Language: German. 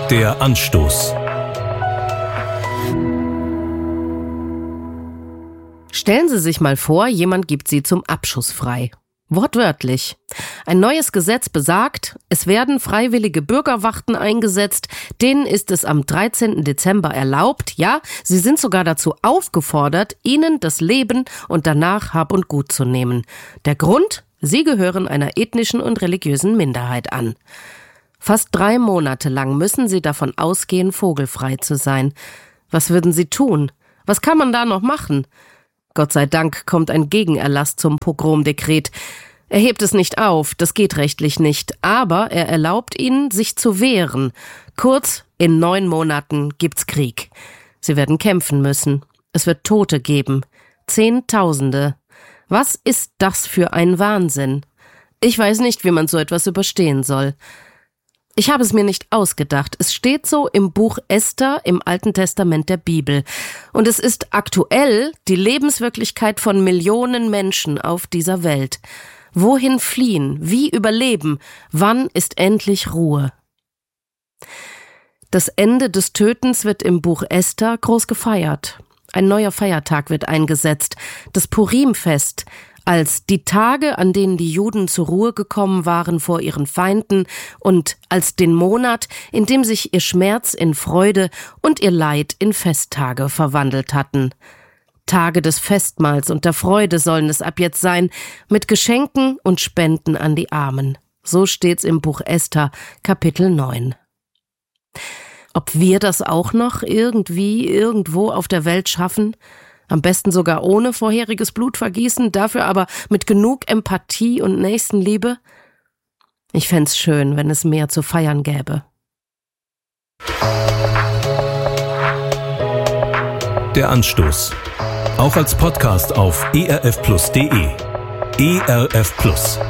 Der Anstoß. Stellen Sie sich mal vor, jemand gibt Sie zum Abschuss frei. Wortwörtlich. Ein neues Gesetz besagt, es werden freiwillige Bürgerwachten eingesetzt, denen ist es am 13. Dezember erlaubt, ja, sie sind sogar dazu aufgefordert, ihnen das Leben und danach Hab und Gut zu nehmen. Der Grund? Sie gehören einer ethnischen und religiösen Minderheit an. Fast 3 Monate lang müssen sie davon ausgehen, vogelfrei zu sein. Was würden sie tun? Was kann man da noch machen? Gott sei Dank kommt ein Gegenerlass zum Pogromdekret. Er hebt es nicht auf, das geht rechtlich nicht, aber er erlaubt ihnen, sich zu wehren. Kurz, in 9 Monaten gibt's Krieg. Sie werden kämpfen müssen. Es wird Tote geben. Zehntausende. Was ist das für ein Wahnsinn? Ich weiß nicht, wie man so etwas überstehen soll. Ich habe es mir nicht ausgedacht. Es steht so im Buch Esther im Alten Testament der Bibel. Und es ist aktuell die Lebenswirklichkeit von Millionen Menschen auf dieser Welt. Wohin fliehen? Wie überleben? Wann ist endlich Ruhe? Das Ende des Tötens wird im Buch Esther groß gefeiert. Ein neuer Feiertag wird eingesetzt, das Purimfest, als die Tage, an denen die Juden zur Ruhe gekommen waren vor ihren Feinden und als den Monat, in dem sich ihr Schmerz in Freude und ihr Leid in Festtage verwandelt hatten. Tage des Festmahls und der Freude sollen es ab jetzt sein, mit Geschenken und Spenden an die Armen. So steht's im Buch Esther, Kapitel 9. Ob wir das auch noch irgendwie, irgendwo auf der Welt schaffen? Am besten sogar ohne vorheriges Blutvergießen, dafür aber mit genug Empathie und Nächstenliebe? Ich fänd's schön, wenn es mehr zu feiern gäbe. Der Anstoß. Auch als Podcast auf erfplus.de. ERF Plus.